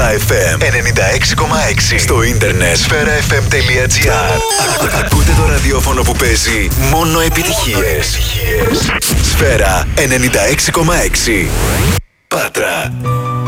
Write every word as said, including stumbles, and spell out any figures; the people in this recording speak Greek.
εφ εμ ενενήντα έξι κόμμα έξι. Στο ίντερνετ σφαίρα εφ εμ τελεία τζι άρ. Ακούτε το ραδιόφωνο που παίζει μόνο επιτυχίες. Σφαίρα ενενήντα έξι κόμμα έξι. Πάτρα.